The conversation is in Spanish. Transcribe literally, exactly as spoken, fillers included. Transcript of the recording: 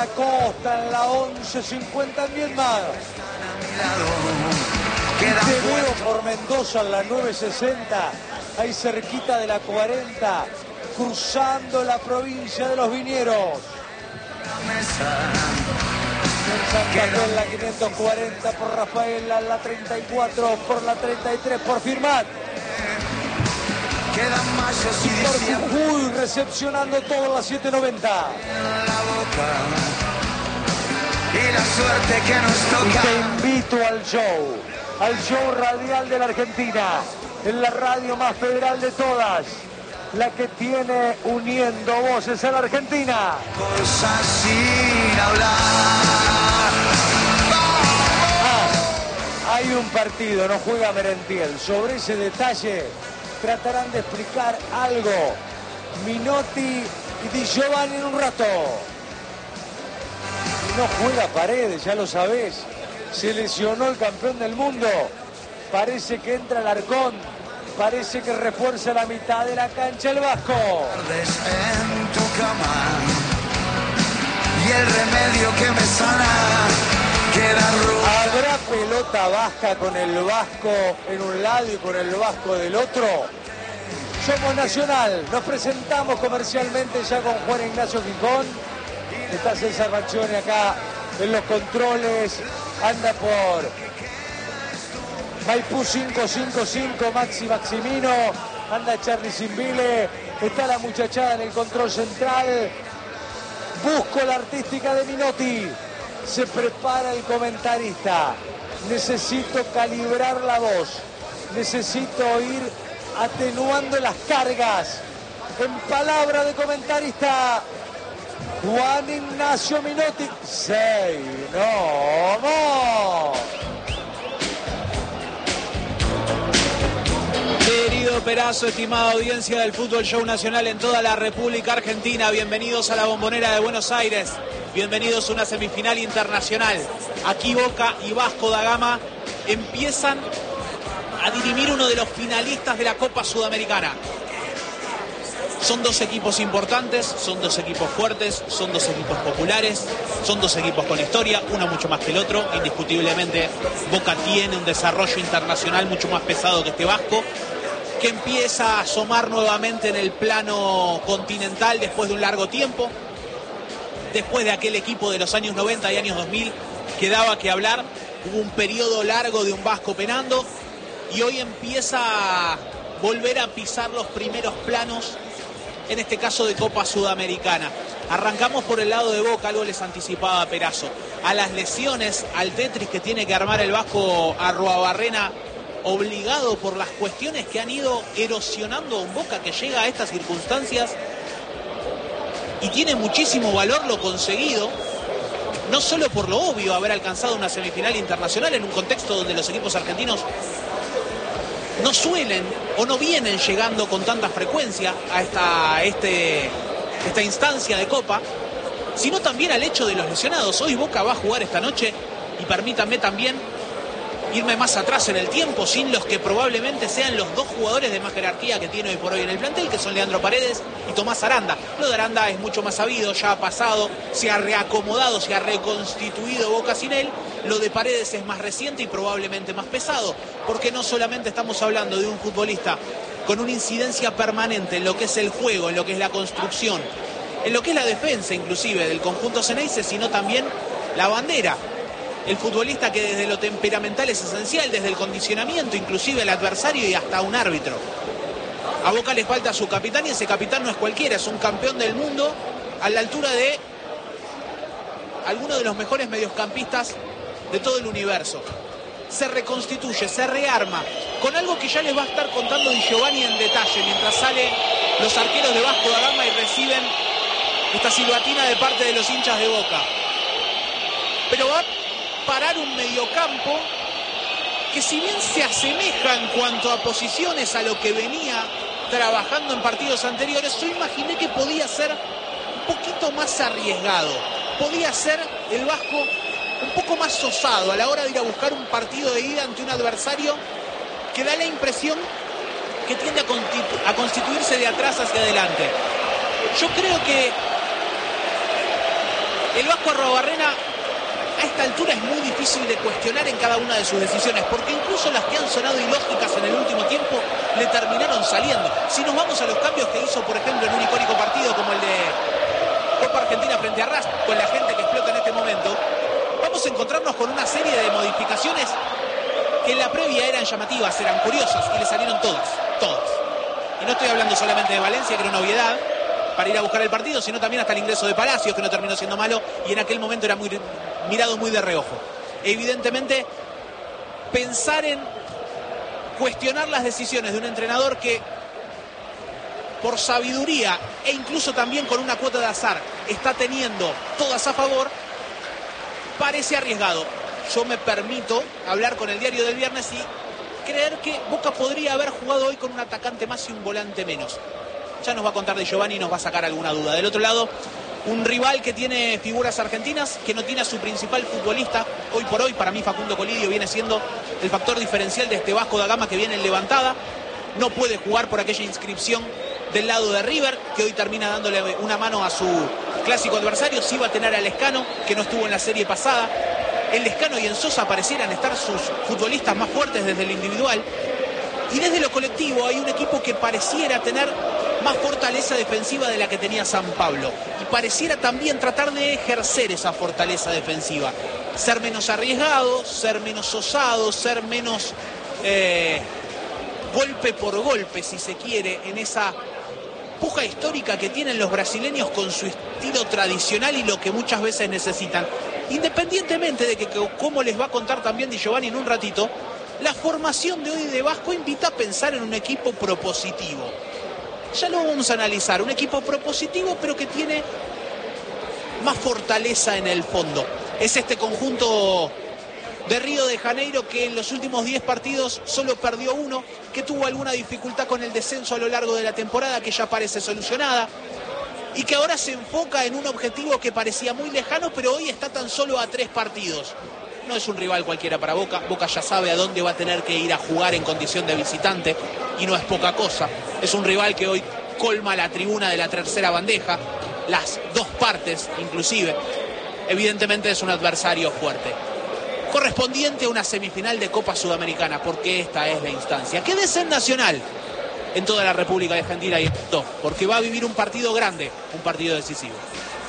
la costa, en la once cincuenta en Vietnam. Te veo por Mendoza en la nueve sesenta, ahí cerquita de la cuarenta, cruzando la provincia de los viñeros. En Santa Fe en la quinientos cuarenta, por Rafaela en la treinta y cuatro, por la treinta y tres, por Firmat. Por Jujuy, recepcionando todo en la setecientos noventa. Y la suerte que nos toca. Te invito al show, al show radial de la Argentina, en la radio más federal de todas, la que tiene uniendo voces a la Argentina. Cosas sin hablar. Ah, hay un partido, no juega Merentiel. Sobre ese detalle tratarán de explicar algo Minotti y Di Giovanni en un rato. No juega Paredes, ya lo sabés. Se lesionó el campeón del mundo. Parece que entra Alarcón. Parece que refuerza la mitad de la cancha el Vasco. En tu cama. Y el remedio que me sana queda roto. ¿Habrá pelota vasca con el Vasco en un lado y con el Vasco del otro? Somos Nacional. Nos presentamos comercialmente ya con Juan Ignacio Gijón. Está César Manchoni acá en los controles. Anda por Maipú cinco cinco cinco, Maxi Maximino. Anda Charlie Simbile. Está la muchachada en el control central. Busco la artística de Minotti. Se prepara el comentarista. Necesito calibrar la voz. Necesito ir atenuando las cargas. En palabra de comentarista, Juan Ignacio Minotti. Sei, no, no. Querido Perazo, estimada audiencia del Fútbol Show Nacional en toda la República Argentina, bienvenidos a la Bombonera de Buenos Aires, bienvenidos a una semifinal internacional. Aquí Boca y Vasco da Gama empiezan a dirimir uno de los finalistas de la Copa Sudamericana. Son dos equipos importantes, son dos equipos fuertes, son dos equipos populares, son dos equipos con historia, uno mucho más que el otro. Indiscutiblemente Boca tiene un desarrollo internacional mucho más pesado que este Vasco, que empieza a asomar nuevamente en el plano continental después de un largo tiempo, después de aquel equipo de los años noventa y años dos mil que daba que hablar. Hubo un periodo largo de un Vasco penando y hoy empieza a volver a pisar los primeros planos, en este caso de Copa Sudamericana. Arrancamos por el lado de Boca, algo les anticipaba Perazo. A las lesiones, al Tetris que tiene que armar el Vasco Arruabarrena, obligado por las cuestiones que han ido erosionando a un Boca que llega a estas circunstancias y tiene muchísimo valor lo conseguido, no solo por lo obvio haber alcanzado una semifinal internacional en un contexto donde los equipos argentinos no suelen o no vienen llegando con tanta frecuencia a esta, este, esta instancia de Copa, sino también al hecho de los lesionados. Hoy Boca va a jugar esta noche, y permítanme también irme más atrás en el tiempo, sin los que probablemente sean los dos jugadores de más jerarquía que tiene hoy por hoy en el plantel, que son Leandro Paredes y Tomás Aranda. Lo de Aranda es mucho más sabido, ya ha pasado, se ha reacomodado, se ha reconstituido Boca sin él. Lo de Paredes es más reciente y probablemente más pesado, porque no solamente estamos hablando de un futbolista con una incidencia permanente en lo que es el juego, en lo que es la construcción, en lo que es la defensa inclusive del conjunto Ceneice, sino también la bandera. El futbolista que desde lo temperamental es esencial, desde el condicionamiento, inclusive el adversario y hasta un árbitro. A Boca le falta su capitán, y ese capitán no es cualquiera, es un campeón del mundo a la altura de alguno de los mejores mediocampistas de todo el universo. Se reconstituye, se rearma, con algo que ya les va a estar contando Di Giovanni en detalle, mientras salen los arqueros de Vasco da Gama y reciben esta silbatina de parte de los hinchas de Boca. Pero va a parar un mediocampo que, si bien se asemeja en cuanto a posiciones a lo que venía trabajando en partidos anteriores, yo imaginé que podía ser un poquito más arriesgado, podía ser el Vasco un poco más osado a la hora de ir a buscar un partido de ida ante un adversario que da la impresión que tiende a, constitu- a constituirse de atrás hacia adelante. Yo creo que El Vasco Arruabarrena a esta altura es muy difícil de cuestionar en cada una de sus decisiones, porque incluso las que han sonado ilógicas en el último tiempo le terminaron saliendo. Si nos vamos a los cambios que hizo, por ejemplo, en un icónico partido como el de Copa Argentina frente a Racing, con la gente que explota en este momento, vamos a encontrarnos con una serie de modificaciones que en la previa eran llamativas, eran curiosas, y le salieron todas, todas. Y no estoy hablando solamente de Valencia, que era una obviedad para ir a buscar el partido, sino también hasta el ingreso de Palacios, que no terminó siendo malo, y en aquel momento era muy mirado muy de reojo. Evidentemente, pensar en cuestionar las decisiones de un entrenador que, por sabiduría e incluso también con una cuota de azar, está teniendo todas a favor, parece arriesgado. Yo me permito hablar con el diario del viernes y creer que Boca podría haber jugado hoy con un atacante más y un volante menos. Ya nos va a contar de Giovanni y nos va a sacar alguna duda. Del otro lado, un rival que tiene figuras argentinas, que no tiene a su principal futbolista. Hoy por hoy, para mí, Facundo Colidio viene siendo el factor diferencial de este Vasco da Gama que viene en levantada. No puede jugar por aquella inscripción del lado de River, que hoy termina dándole una mano a su clásico adversario. Sí va a tener a Lescano, que no estuvo en la serie pasada. En Lescano y en Sosa parecieran estar sus futbolistas más fuertes desde el individual. Y desde lo colectivo hay un equipo que pareciera tener más fortaleza defensiva de la que tenía San Pablo. Y pareciera también tratar de ejercer esa fortaleza defensiva. Ser menos arriesgado, ser menos osado, ser menos eh, golpe por golpe, si se quiere, en esa puja histórica que tienen los brasileños con su estilo tradicional y lo que muchas veces necesitan. Independientemente de que, que como les va a contar también Di Giovanni en un ratito, la formación de hoy de Vasco invita a pensar en un equipo propositivo. Ya lo vamos a analizar, un equipo propositivo pero que tiene más fortaleza en el fondo. Es este conjunto de Río de Janeiro que en los últimos diez partidos solo perdió uno, que tuvo alguna dificultad con el descenso a lo largo de la temporada, que ya parece solucionada, y que ahora se enfoca en un objetivo que parecía muy lejano, pero hoy está tan solo a tres partidos. No es un rival cualquiera para Boca. Boca ya sabe a dónde va a tener que ir a jugar en condición de visitante, y no es poca cosa. Es un rival que hoy colma la tribuna de la tercera bandeja, las dos partes inclusive. Evidentemente es un adversario fuerte, correspondiente a una semifinal de Copa Sudamericana, porque esta es la instancia. Quédese en Nacional, en toda la República de Argentina y en todo, porque va a vivir un partido grande, un partido decisivo.